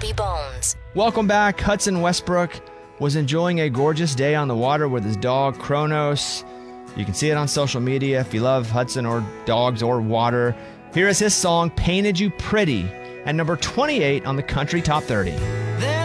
Bobby Bones. Welcome back. Hudson Westbrook was enjoying a gorgeous day on the water with his dog, Kronos. You can see it on social media if you love Hudson or dogs or water. Here is his song, Painted You Pretty, at number 28 on the Country Top 30.